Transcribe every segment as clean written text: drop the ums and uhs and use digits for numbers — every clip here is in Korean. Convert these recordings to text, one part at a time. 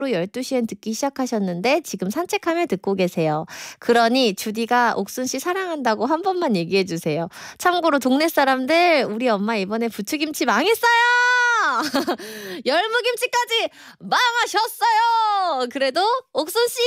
12시엔 듣기 시작하셨는데 지금 산책하며 듣고 계세요. 그러니 주디가 옥순 씨 사랑한다고 한 번만 얘기해 주세요. 참고로 동네 사람들 우리 엄마 이번에 부추김치 망했어요. 열무김치까지 망하셨어요. 그래도 옥순 씨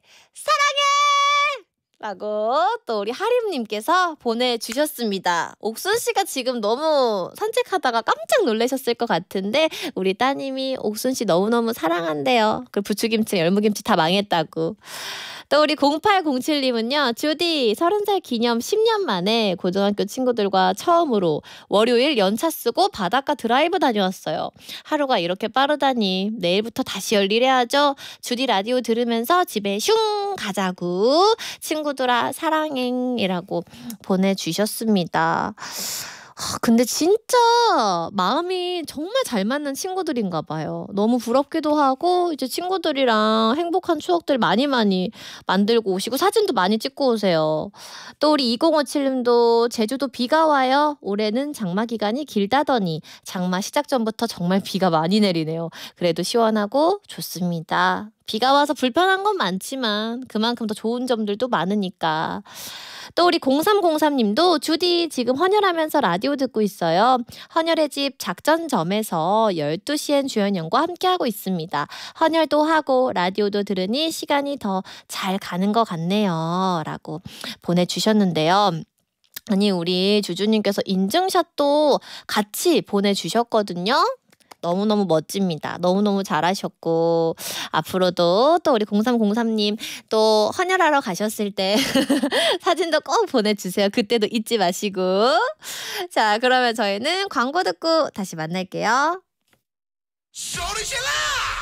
사랑해! 라고 또 우리 하림님께서 보내주셨습니다. 옥순 씨가 지금 너무 산책하다가 깜짝 놀라셨을 것 같은데 우리 따님이 옥순 씨 너무너무 사랑한대요. 그 부추김치, 열무김치 다 망했다고. 또 우리 0807님은요. 주디 30살 기념 10년 만에 고등학교 친구들과 처음으로 월요일 연차 쓰고 바닷가 드라이브 다녀왔어요. 하루가 이렇게 빠르다니 내일부터 다시 열일해야죠. 주디 라디오 들으면서 집에 슝 가자구. 친구들아 사랑행이라고 보내주셨습니다. 근데 진짜 마음이 정말 잘 맞는 친구들인가 봐요. 너무 부럽기도 하고 이제 친구들이랑 행복한 추억들 많이 만들고 오시고 사진도 많이 찍고 오세요. 또 우리 2057님도 제주도 비가 와요. 올해는 장마 기간이 길다더니 장마 시작 전부터 정말 비가 많이 내리네요. 그래도 시원하고 좋습니다. 비가 와서 불편한 건 많지만 그만큼 더 좋은 점들도 많으니까. 또 우리 0303님도 주디 지금 헌혈하면서 라디오 듣고 있어요. 헌혈의 집 작전점에서 12시엔 주연영과 함께하고 있습니다. 헌혈도 하고 라디오도 들으니 시간이 더 잘 가는 것 같네요. 라고 보내주셨는데요. 아니 우리 주주님께서 인증샷도 같이 보내주셨거든요. 너무너무 멋집니다. 너무너무 잘하셨고 앞으로도 또 우리 0303님 또 헌혈하러 가셨을 때 사진도 꼭 보내주세요. 그때도 잊지 마시고. 자 그러면 저희는 광고 듣고 다시 만날게요. 소리 질러!